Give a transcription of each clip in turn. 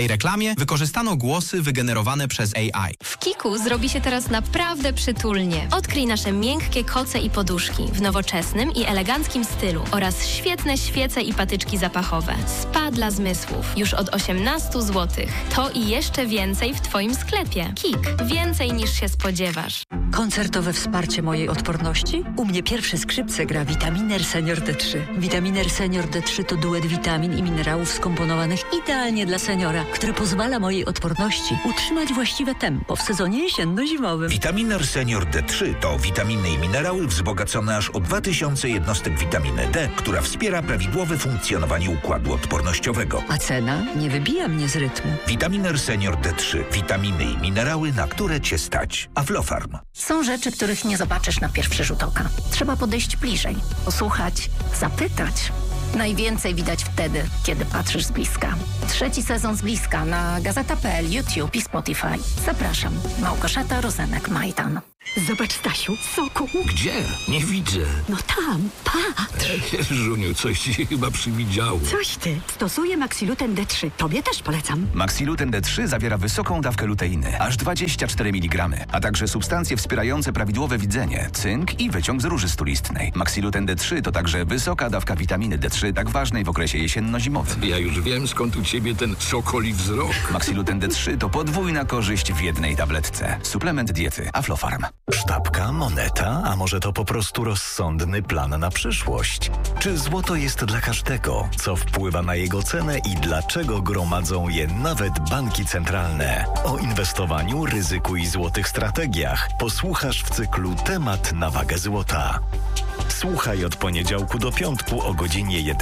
tej reklamie wykorzystano głosy wygenerowane przez AI. W Kiku zrobi się teraz naprawdę przytulnie. Odkryj nasze miękkie koce i poduszki w nowoczesnym i eleganckim stylu oraz świetne świece i patyczki zapachowe. Spa dla zmysłów już od 18 zł. To i jeszcze więcej w Twoim sklepie. Kik. Więcej niż się spodziewasz. Koncertowe wsparcie mojej odporności? U mnie pierwsze skrzypce gra Vitaminer Senior D3. Vitaminer Senior D3 to duet witamin i minerałów skomponowanych idealnie dla seniora, który pozwala mojej odporności utrzymać właściwe tempo w sezonie jesienno-zimowym. Vitaminer Senior D3 to witaminy i minerały wzbogacone aż o 2000 jednostek witaminy D, która wspiera prawidłowe funkcjonowanie układu odpornościowego. A cena nie wybija mnie z rytmu. Vitaminer Senior D3. Witaminy i minerały, na które Cię stać. Aflofarm. Są rzeczy, których nie zobaczysz na pierwszy rzut oka. Trzeba podejść bliżej, posłuchać, zapytać. Najwięcej widać wtedy, kiedy patrzysz z bliska. 3. sezon z bliska na Gazeta.pl, YouTube i Spotify. Zapraszam. Małgorzata Rozenek-Majdan. Zobacz, Stasiu, soku. Gdzie? Nie widzę. No tam, patrz. Żuniu, coś ci chyba przywidziało. Coś ty. Stosuję Maxiluten D3. Tobie też polecam. Maxiluten D3 zawiera wysoką dawkę luteiny, aż 24 mg, a także substancje wspierające prawidłowe widzenie, cynk i wyciąg z róży stulistnej. Maxiluten D3 to także wysoka dawka witaminy D3, tak ważnej w okresie jesienno-zimowym. Ja już wiem, skąd u ciebie ten sokoli wzrok. Maxiluten D3 to podwójna korzyść w jednej tabletce. Suplement diety Aflofarm. Sztabka, moneta, a może to po prostu rozsądny plan na przyszłość? Czy złoto jest dla każdego? Co wpływa na jego cenę i dlaczego gromadzą je nawet banki centralne? O inwestowaniu, ryzyku i złotych strategiach posłuchasz w cyklu Temat na wagę złota. Słuchaj od poniedziałku do piątku o godzinie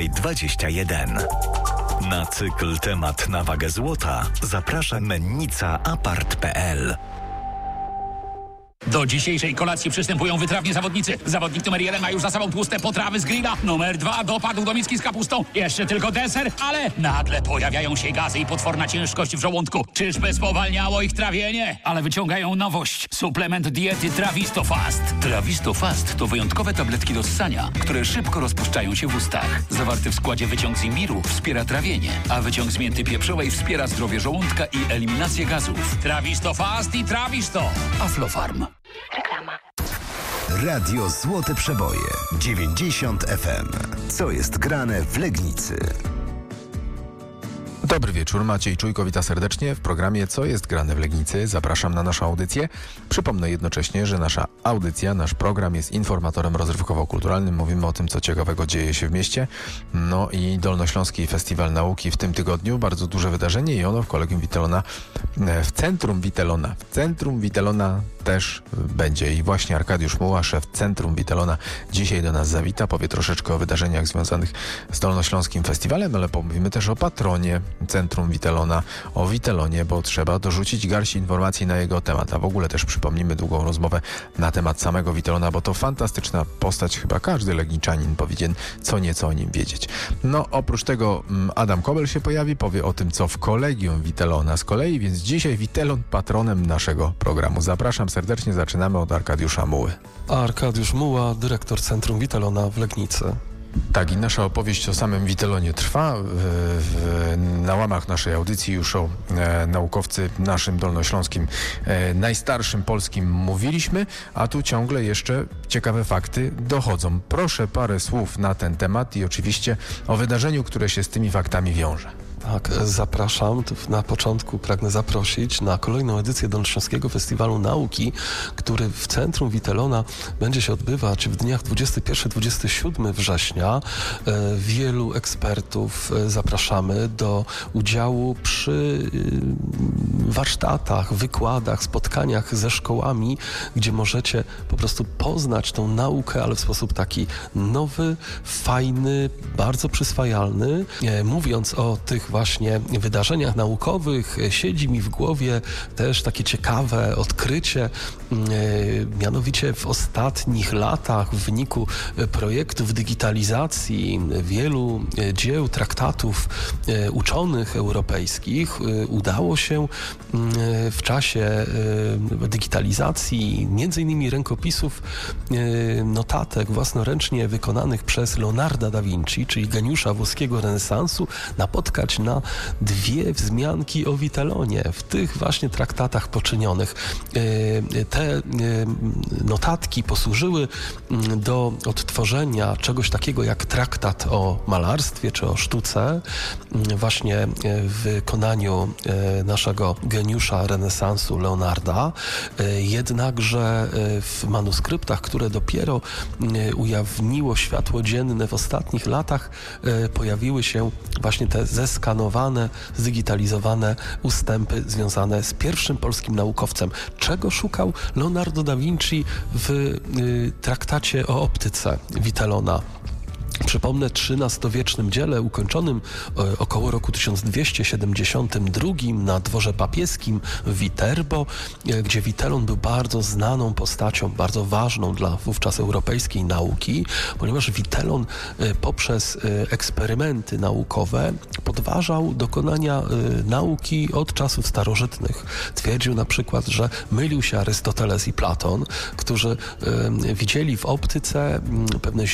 11:21. Na cykl Temat na wagę złota zaprasza Mennica Apart.pl. Do dzisiejszej kolacji przystępują wytrawni zawodnicy. Zawodnik numer 1 ma już za sobą tłuste potrawy z grilla. Numer 2 dopadł do miski z kapustą. Jeszcze tylko deser, ale nagle pojawiają się gazy i potworna ciężkość w żołądku. Czyżby spowalniało ich trawienie? Ale wyciągają nowość. Suplement diety Travistofast. Travistofast to wyjątkowe tabletki do ssania, które szybko rozpuszczają się w ustach. Zawarty w składzie wyciąg z imbiru wspiera trawienie, a wyciąg z mięty pieprzowej wspiera zdrowie żołądka i eliminację gazów. Travistofast i Travisto. Aflofarm. Reklama. Radio Złote Przeboje 90 FM. Co jest grane w Legnicy? Dobry wieczór, Maciej Czujko wita serdecznie w programie Co jest grane w Legnicy. Zapraszam na naszą audycję. Przypomnę jednocześnie, że nasza audycja, nasz program jest informatorem rozrywkowo-kulturalnym. Mówimy o tym, co ciekawego dzieje się w mieście. No i Dolnośląski Festiwal Nauki w tym tygodniu. Bardzo duże wydarzenie i ono w Kolegium Witelona, w Centrum Witelona też będzie. I właśnie Arkadiusz Muła, szef Centrum Witelona, dzisiaj do nas zawita. Powie troszeczkę o wydarzeniach związanych z Dolnośląskim Festiwalem, ale pomówimy też o patronie Centrum Witelona, o Witelonie, bo trzeba dorzucić garść informacji na jego temat. A w ogóle też przypomnimy długą rozmowę na temat samego Witelona, bo to fantastyczna postać. Chyba każdy legniczanin powinien co nieco o nim wiedzieć. No, oprócz tego Adam Kobel się pojawi, powie o tym, co w Kolegium Witelona z kolei, więc dzisiaj Witelon patronem naszego programu. Zapraszam serdecznie, zaczynamy od Arkadiusza Muły. Arkadiusz Muła, dyrektor Centrum Witelona w Legnicy. Tak, i nasza opowieść o samym Witelonie trwa. Na łamach naszej audycji już o naukowcy naszym dolnośląskim, najstarszym polskim mówiliśmy, a tu ciągle jeszcze ciekawe fakty dochodzą. Proszę parę słów na ten temat i oczywiście o wydarzeniu, które się z tymi faktami wiąże. Tak, zapraszam. Na początku pragnę zaprosić na kolejną edycję Dolnośląskiego Festiwalu Nauki, który w Centrum Witelona będzie się odbywać w dniach 21-27 września. Wielu ekspertów zapraszamy do udziału przy warsztatach, wykładach, spotkaniach ze szkołami, gdzie możecie po prostu poznać tą naukę, ale w sposób taki nowy, fajny, bardzo przyswajalny. Mówiąc o tych właśnie wydarzeniach naukowych, siedzi mi w głowie też takie ciekawe odkrycie, mianowicie w ostatnich latach w wyniku projektów digitalizacji wielu dzieł, traktatów uczonych europejskich udało się w czasie digitalizacji między innymi rękopisów, notatek własnoręcznie wykonanych przez Leonarda da Vinci, czyli geniusza włoskiego renesansu, napotkać na 2 wzmianki o Vitelonie w tych właśnie traktatach poczynionych. Te notatki posłużyły do odtworzenia czegoś takiego jak traktat o malarstwie czy o sztuce, właśnie w wykonaniu naszego geniusza renesansu Leonarda, jednakże w manuskryptach, które dopiero ujawniło światło dzienne w ostatnich latach, pojawiły się właśnie te zeskanowane, zdigitalizowane ustępy związane z pierwszym polskim naukowcem. Czego szukał Leonardo da Vinci w traktacie o optyce Vitelona? Przypomnę, XIII-wiecznym dziele ukończonym około roku 1272 na dworze papieskim w Viterbo, gdzie Vitelon był bardzo znaną postacią, bardzo ważną dla wówczas europejskiej nauki, ponieważ Vitelon poprzez eksperymenty naukowe podważał dokonania nauki od czasów starożytnych. Twierdził na przykład, że mylił się Arystoteles i Platon, którzy widzieli w optyce pewne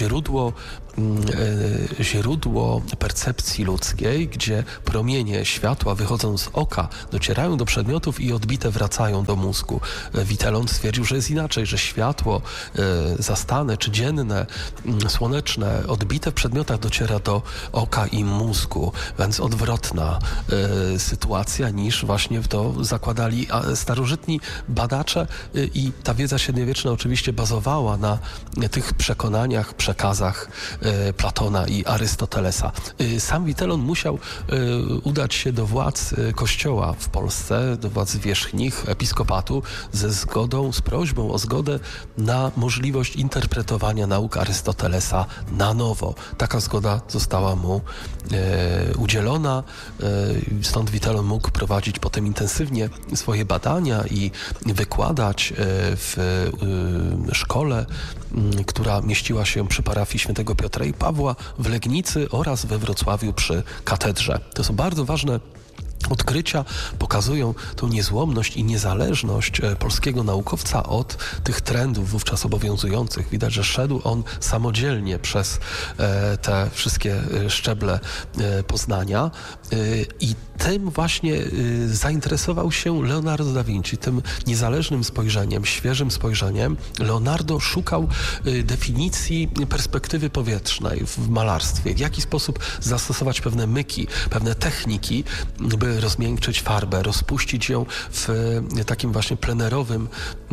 źródło percepcji ludzkiej, gdzie promienie światła wychodzą z oka, docierają do przedmiotów i odbite wracają do mózgu. Vitelon stwierdził, że jest inaczej, że światło zastane czy dzienne, słoneczne, odbite w przedmiotach dociera do oka i mózgu, więc odwrotna sytuacja niż właśnie to zakładali starożytni badacze i ta wiedza średniowieczna oczywiście bazowała na tych przekonaniach, przekazach Platona i Arystotelesa. Sam Vitelon musiał udać się do władz kościoła w Polsce, do władz wierzchnich, episkopatu, z prośbą o zgodę na możliwość interpretowania nauk Arystotelesa na nowo. Taka zgoda została mu udzielona, stąd Vitelon mógł prowadzić potem intensywnie swoje badania i wykładać w szkole, która mieściła się przy parafii świętego Piotra i Pawła w Legnicy oraz we Wrocławiu przy katedrze. To są bardzo ważne odkrycia, pokazują tą niezłomność i niezależność polskiego naukowca od tych trendów wówczas obowiązujących. Widać, że szedł on samodzielnie przez te wszystkie szczeble poznania i tym właśnie zainteresował się Leonardo da Vinci, tym niezależnym spojrzeniem, świeżym spojrzeniem. Leonardo szukał definicji perspektywy powietrznej w malarstwie, w jaki sposób zastosować pewne myki, pewne techniki, by rozmiękczyć farbę, rozpuścić ją w takim właśnie plenerowym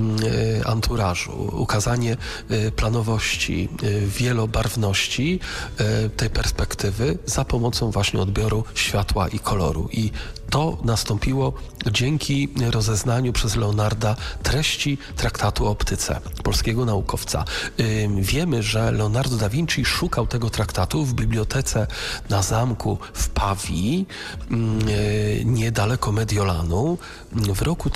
anturażu, ukazanie planowości, wielobarwności tej perspektywy za pomocą właśnie odbioru światła i koloru. I to nastąpiło dzięki rozeznaniu przez Leonarda treści traktatu o optyce polskiego naukowca. Wiemy, że Leonardo da Vinci szukał tego traktatu w bibliotece na zamku w Pawii, niedaleko Mediolanu, w roku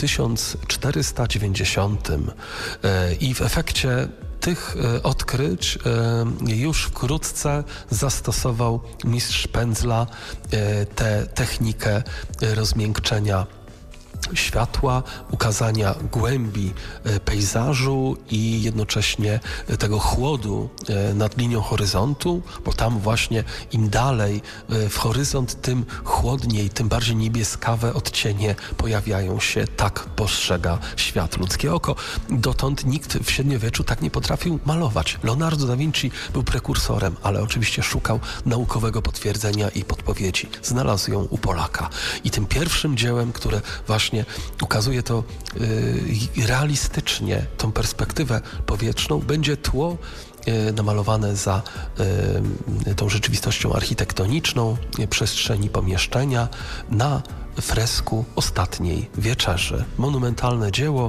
1490 i w efekcie tych odkryć już wkrótce zastosował mistrz pędzla tę technikę rozmiękczenia światła, ukazania głębi pejzażu i jednocześnie tego chłodu nad linią horyzontu, bo tam właśnie im dalej w horyzont, tym chłodniej, tym bardziej niebieskawe odcienie pojawiają się. Tak postrzega świat ludzkie oko. Dotąd nikt w średniowieczu tak nie potrafił malować. Leonardo da Vinci był prekursorem, ale oczywiście szukał naukowego potwierdzenia i podpowiedzi. Znalazł ją u Polaka. I tym pierwszym dziełem, które właśnie ukazuje to realistycznie, tą perspektywę powietrzną, będzie tło namalowane za tą rzeczywistością architektoniczną przestrzeni pomieszczenia na fresku Ostatniej Wieczerzy. Monumentalne dzieło,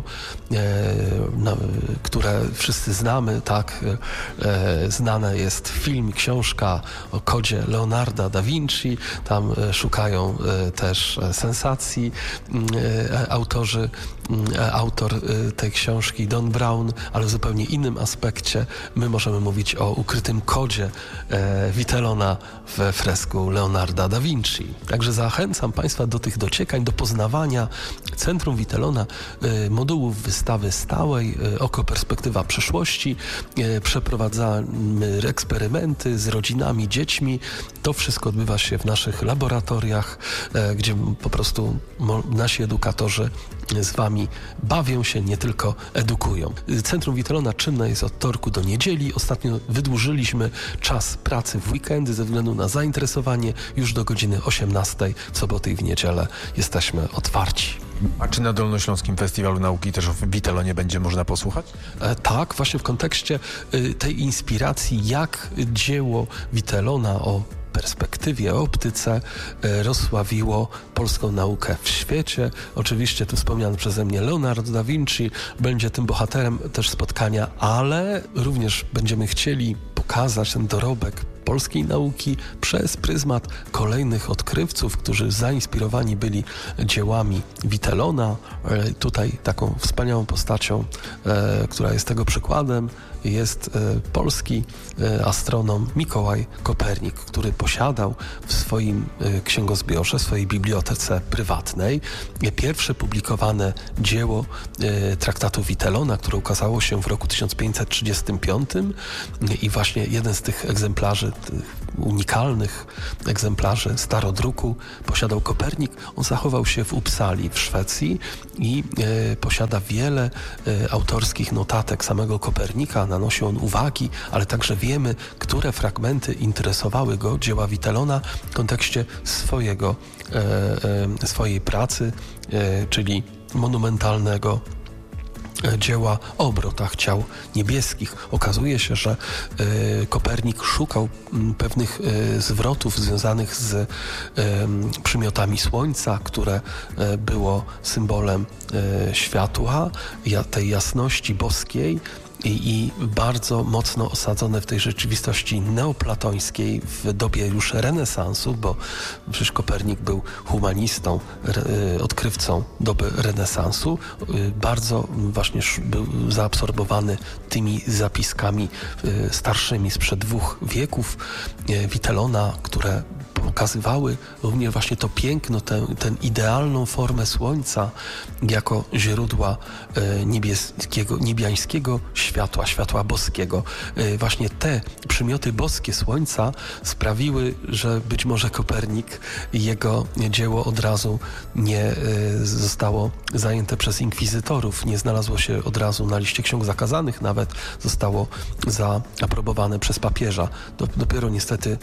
które wszyscy znamy, tak? Znane jest film, książka o kodzie Leonarda da Vinci. Tam szukają też sensacji autorzy autor tej książki, Don Brown, ale w zupełnie innym aspekcie. My możemy mówić o ukrytym kodzie Vitellona we fresku Leonarda da Vinci. Także zachęcam Państwa do tych dociekań, do poznawania Centrum Vitellona, modułów wystawy stałej, Oko perspektywa przyszłości. Przeprowadzamy eksperymenty z rodzinami, dziećmi. To wszystko odbywa się w naszych laboratoriach, gdzie po prostu nasi edukatorzy z Wami bawią się, nie tylko edukują. Centrum Vitellona czynne jest od wtorku do niedzieli. Ostatnio wydłużyliśmy czas pracy w weekendy ze względu na zainteresowanie. Już do godziny 18 w soboty i w niedzielę jesteśmy otwarci. A czy na Dolnośląskim Festiwalu Nauki też o Vitellonie będzie można posłuchać? Tak, właśnie w kontekście tej inspiracji, jak dzieło Vitellona o perspektywie, optyce rozsławiło polską naukę w świecie. Oczywiście tu wspomniany przeze mnie Leonardo da Vinci będzie tym bohaterem też spotkania, ale również będziemy chcieli pokazać ten dorobek polskiej nauki przez pryzmat kolejnych odkrywców, którzy zainspirowani byli dziełami Vitellona. Tutaj taką wspaniałą postacią, która jest tego przykładem, jest polski astronom Mikołaj Kopernik, który posiadał w swoim księgozbiorze, w swojej bibliotece prywatnej pierwsze publikowane dzieło traktatu Vitellona, które ukazało się w roku 1535 i właśnie jeden z tych egzemplarzy, unikalnych egzemplarzy starodruku posiadał Kopernik. On zachował się w Uppsali w Szwecji i posiada wiele autorskich notatek samego Kopernika. Nanosi on uwagi, ale także wiemy, które fragmenty interesowały go, dzieła Vitellona w kontekście swojej pracy, czyli monumentalnego dzieła o obrotach ciał niebieskich. Okazuje się, że Kopernik szukał pewnych zwrotów związanych z przymiotami Słońca, które było symbolem światła, tej jasności boskiej, i bardzo mocno osadzone w tej rzeczywistości neoplatońskiej w dobie już renesansu, bo przecież Kopernik był humanistą, odkrywcą doby renesansu. Bardzo właśnie był zaabsorbowany tymi zapiskami starszymi sprzed 2 wieków Vitellona, które pokazywały również właśnie to piękno, tę idealną formę Słońca jako źródła niebiańskiego światła boskiego. Właśnie te przymioty boskie Słońca sprawiły, że być może Kopernik i jego dzieło od razu nie zostało zajęte przez inkwizytorów, nie znalazło się od razu na liście ksiąg zakazanych, nawet zostało zaaprobowane przez papieża. Dopiero niestety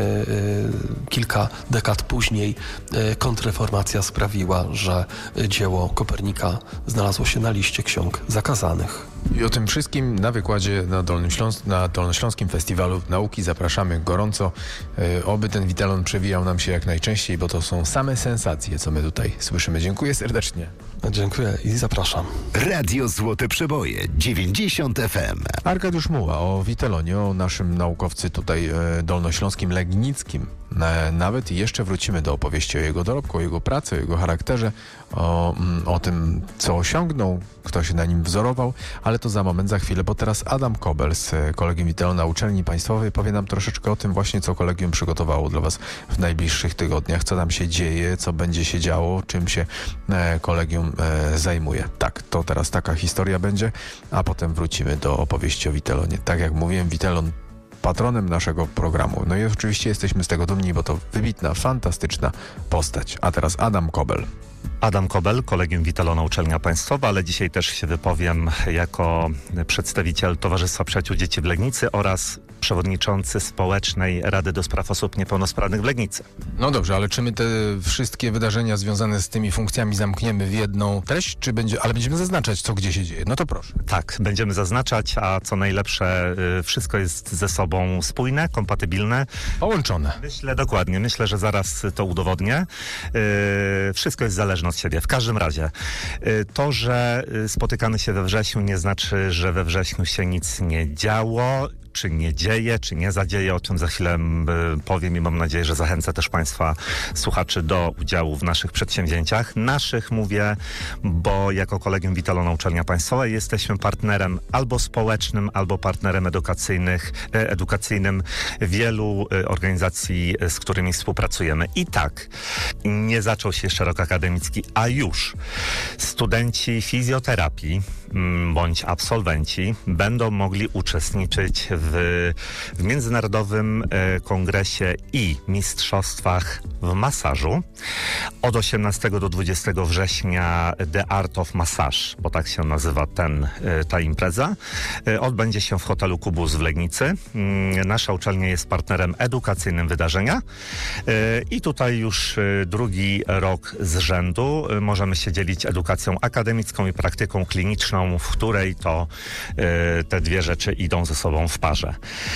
kilka dekad później kontrreformacja sprawiła, że dzieło Kopernika znalazło się na liście ksiąg zakazanych. I o tym wszystkim na wykładzie na Dolnośląskim Festiwalu Nauki zapraszamy gorąco. Oby ten Vitellon przewijał nam się jak najczęściej, bo to są same sensacje, co my tutaj słyszymy. Dziękuję serdecznie. Dziękuję i zapraszam. Radio Złote Przeboje 90 FM. Arkadiusz Muła o Vitellonie, o naszym naukowcy tutaj dolnośląskim, legnickim. Nawet i jeszcze wrócimy do opowieści o jego dorobku, o jego pracy, o jego charakterze, o tym, co osiągnął, kto się na nim wzorował, ale to za moment, za chwilę, bo teraz Adam Kobel z Kolegium Vitellona Uczelni Państwowej powie nam troszeczkę o tym właśnie, co kolegium przygotowało dla Was w najbliższych tygodniach, co tam się dzieje, co będzie się działo, czym się kolegium zajmuje. Tak, to teraz taka historia będzie, a potem wrócimy do opowieści o Vitellonie. Tak jak mówiłem, Vitellon patronem naszego programu. No i oczywiście jesteśmy z tego dumni, bo to wybitna, fantastyczna postać. A teraz Adam Kobel. Adam Kobel, Kolegium Vitellona Uczelnia Państwowa, ale dzisiaj też się wypowiem jako przedstawiciel Towarzystwa Przyjaciół Dzieci w Legnicy oraz przewodniczący Społecznej Rady do Spraw Osób Niepełnosprawnych w Legnicy. No dobrze, ale czy my te wszystkie wydarzenia związane z tymi funkcjami zamkniemy w jedną treść, ale będziemy zaznaczać, co gdzie się dzieje? No to proszę. Tak, będziemy zaznaczać, a co najlepsze, wszystko jest ze sobą spójne, kompatybilne. Połączone. Myślę, że zaraz to udowodnię. Wszystko jest zależne od siebie. W każdym razie to, że spotykamy się we wrześniu, nie znaczy, że we wrześniu się nic nie działo. czy nie dzieje, czy nie zadzieje, o czym za chwilę powiem i mam nadzieję, że zachęcę też Państwa słuchaczy do udziału w naszych przedsięwzięciach. Naszych mówię, bo jako Kolegium Witalona Uczelnia Państwowa jesteśmy partnerem albo społecznym, albo partnerem edukacyjnym wielu organizacji, z którymi współpracujemy. I tak, nie zaczął się jeszcze rok akademicki, a już studenci fizjoterapii bądź absolwenci będą mogli uczestniczyć w Międzynarodowym Kongresie i Mistrzostwach w masażu. Od 18 do 20 września The Art of Massage, bo tak się nazywa ta impreza, odbędzie się w hotelu Kubus w Legnicy. Nasza uczelnia jest partnerem edukacyjnym wydarzenia i tutaj już drugi rok z rzędu możemy się dzielić edukacją akademicką i praktyką kliniczną, w której to te dwie rzeczy idą ze sobą w parze.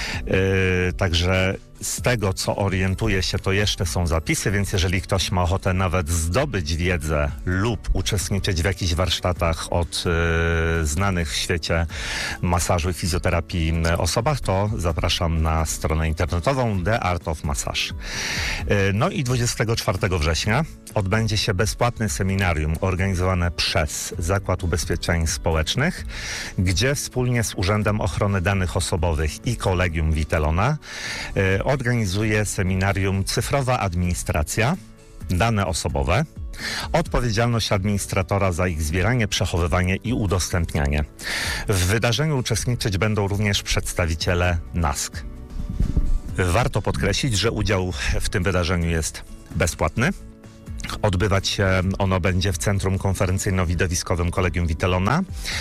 Także z tego, co orientuję się, to jeszcze są zapisy, więc jeżeli ktoś ma ochotę nawet zdobyć wiedzę lub uczestniczyć w jakichś warsztatach od znanych w świecie masażu i fizjoterapii osobach, to zapraszam na stronę internetową The Art of Massage. No i 24 września odbędzie się bezpłatne seminarium organizowane przez Zakład Ubezpieczeń Społecznych, gdzie wspólnie z Urzędem Ochrony Danych Osobowych i Kolegium Witalona organizuje seminarium Cyfrowa Administracja, dane osobowe, odpowiedzialność administratora za ich zbieranie, przechowywanie i udostępnianie. W wydarzeniu uczestniczyć będą również przedstawiciele NASK. Warto podkreślić, że udział w tym wydarzeniu jest bezpłatny. Odbywać się ono będzie w Centrum Konferencyjno-Widowiskowym Kolegium Witalona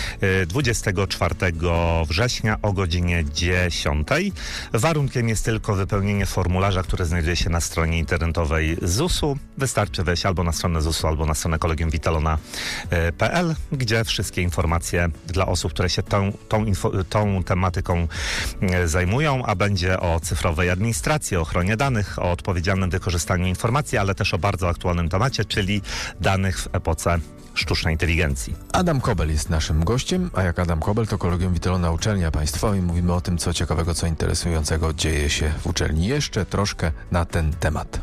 24 września o godzinie 10. Warunkiem jest tylko wypełnienie formularza, który znajduje się na stronie internetowej ZUS-u. Wystarczy wejść albo na stronę ZUS-u, albo na stronę kolegiumwitalona.pl, gdzie wszystkie informacje dla osób, które się tą tematyką zajmują, a będzie o cyfrowej administracji, o ochronie danych, o odpowiedzialnym wykorzystaniu informacji, ale też o bardzo aktualnym temacie, czyli danych w epoce sztucznej inteligencji. Adam Kobel jest naszym gościem, a jak Adam Kobel, to Kolegium Witalona Uczelnia Państwowa i mówimy o tym, co ciekawego, co interesującego dzieje się w uczelni. Jeszcze troszkę na ten temat.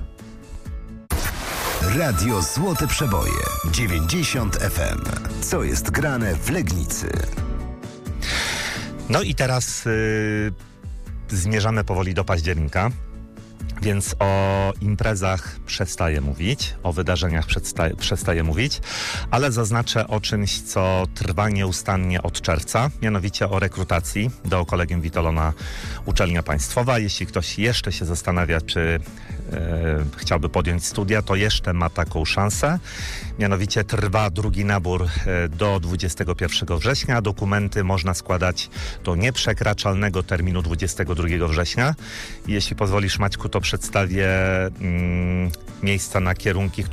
Radio Złote Przeboje 90 FM. Co jest grane w Legnicy? No i teraz zmierzamy powoli do października. Więc o imprezach przestaję mówić, o wydarzeniach przestaję mówić, ale zaznaczę o czymś, co trwa nieustannie od czerwca, mianowicie o rekrutacji do Kolegium Witalona Uczelnia Państwowa. Jeśli ktoś jeszcze się zastanawia, czy chciałby podjąć studia, to jeszcze ma taką szansę. Mianowicie trwa drugi nabór do 21 września. Dokumenty można składać do nieprzekraczalnego terminu 22 września. Jeśli pozwolisz, Maćku, to przedstawię miejsca na kierunki,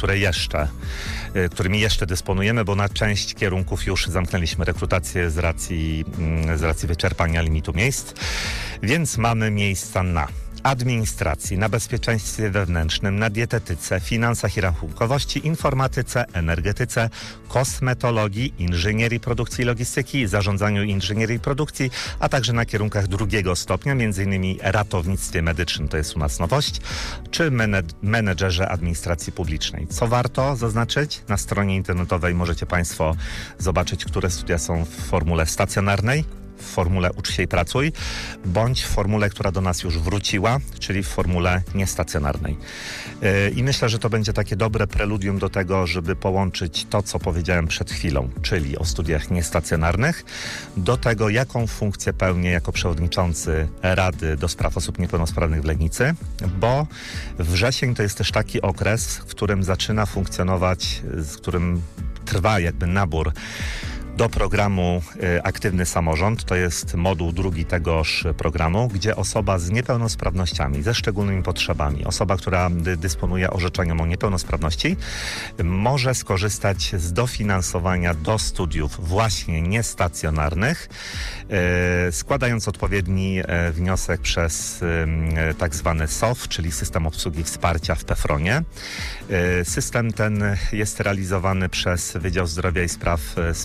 którymi jeszcze dysponujemy, bo na część kierunków już zamknęliśmy rekrutację z racji wyczerpania limitu miejsc. Więc mamy miejsca na administracji, na bezpieczeństwie wewnętrznym, na dietetyce, finansach i rachunkowości, informatyce, energetyce, kosmetologii, inżynierii produkcji i logistyki, zarządzaniu inżynierii produkcji, a także na kierunkach drugiego stopnia, m.in. ratownictwie medycznym, to jest u nas nowość, czy menedżerze administracji publicznej. Co warto zaznaczyć? Na stronie internetowej możecie Państwo zobaczyć, które studia są w formule stacjonarnej, w formule Ucz się i pracuj, bądź w formule, która do nas już wróciła, czyli w formule niestacjonarnej. I myślę, że to będzie takie dobre preludium do tego, żeby połączyć to, co powiedziałem przed chwilą, czyli o studiach niestacjonarnych, do tego, jaką funkcję pełnię jako przewodniczący Rady do Spraw Osób Niepełnosprawnych w Legnicy, bo wrzesień to jest też taki okres, w którym zaczyna funkcjonować, w którym trwa jakby nabór do programu Aktywny Samorząd. To jest moduł drugi tegoż programu, gdzie osoba z niepełnosprawnościami, ze szczególnymi potrzebami, osoba, która dysponuje orzeczeniem o niepełnosprawności, może skorzystać z dofinansowania do studiów właśnie niestacjonarnych, składając odpowiedni wniosek przez tak zwany SOW, czyli System Obsługi Wsparcia w PFRON-ie. System ten jest realizowany przez Wydział Zdrowia i Spraw Społecznych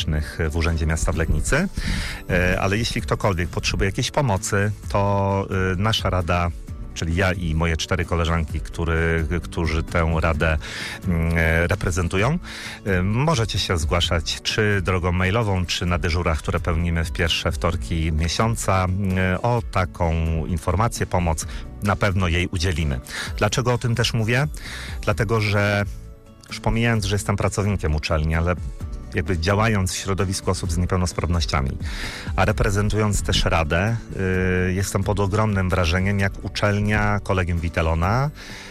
społecznych w Urzędzie Miasta w Legnicy, ale jeśli ktokolwiek potrzebuje jakiejś pomocy, to nasza rada, czyli ja i moje 4 koleżanki, którzy tę radę reprezentują, możecie się zgłaszać czy drogą mailową, czy na dyżurach, które pełnimy w pierwsze wtorki miesiąca, o taką informację, pomoc. Na pewno jej udzielimy. Dlaczego o tym też mówię? Dlatego, że już pomijając, że jestem pracownikiem uczelni, ale jakby działając w środowisku osób z niepełnosprawnościami, a reprezentując też Radę, jestem pod ogromnym wrażeniem, jak uczelnia Kolegium Witalona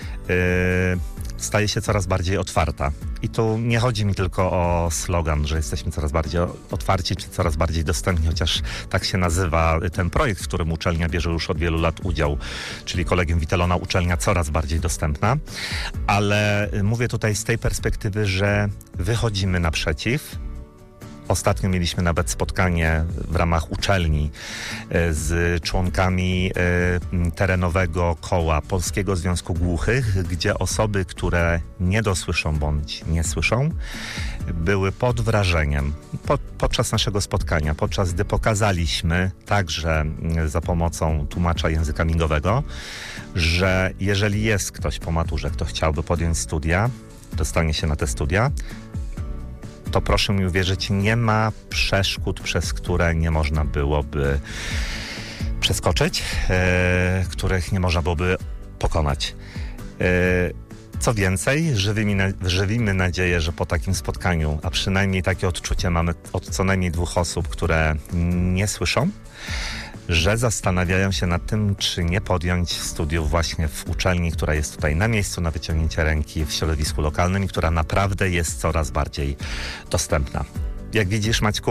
staje się coraz bardziej otwarta. I tu nie chodzi mi tylko o slogan, że jesteśmy coraz bardziej otwarci, czy coraz bardziej dostępni, chociaż tak się nazywa ten projekt, w którym uczelnia bierze już od wielu lat udział, czyli Kolegium Witalona, uczelnia coraz bardziej dostępna. Ale mówię tutaj z tej perspektywy, że wychodzimy naprzeciw. Ostatnio mieliśmy nawet spotkanie w ramach uczelni z członkami terenowego koła Polskiego Związku Głuchych, gdzie osoby, które nie dosłyszą bądź nie słyszą, były pod wrażeniem podczas naszego spotkania, podczas gdy pokazaliśmy także za pomocą tłumacza języka migowego, że jeżeli jest ktoś po maturze, kto chciałby podjąć studia, dostanie się na te studia, to proszę mi uwierzyć, nie ma przeszkód, przez które nie można byłoby przeskoczyć, których nie można byłoby pokonać. Co więcej, żywimy nadzieję, że po takim spotkaniu, a przynajmniej takie odczucie mamy od co najmniej 2 osób, które nie słyszą, że zastanawiają się nad tym, czy nie podjąć studiów właśnie w uczelni, która jest tutaj na miejscu, na wyciągnięcie ręki w środowisku lokalnym i która naprawdę jest coraz bardziej dostępna. Jak widzisz, Maćku,